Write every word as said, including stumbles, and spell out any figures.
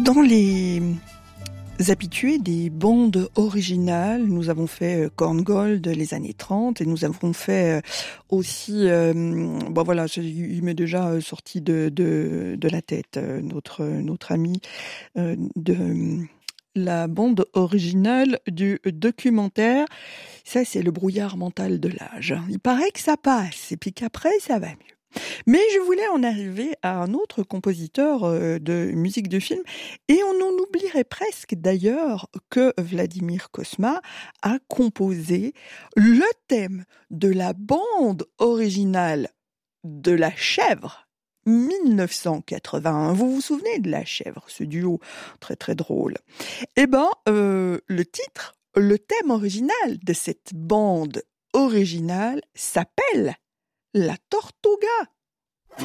Dans les habitués des bandes originales, nous avons fait Korn Gold les années trente et nous avons fait aussi, euh, bon voilà, il m'est déjà sorti de, de, de la tête, notre, notre ami euh, de la bande originale du documentaire. Ça, c'est le brouillard mental de l'âge. Il paraît que ça passe et puis qu'après, ça va mieux. Mais je voulais en arriver à un autre compositeur de musique de film, et on en oublierait presque d'ailleurs que Vladimir Cosma a composé le thème de la bande originale de La Chèvre, mille neuf cent quatre-vingt-un. Vous vous souvenez de La Chèvre, ce duo très très drôle? Eh ben, euh, le titre, le thème original de cette bande originale s'appelle La Tortuga.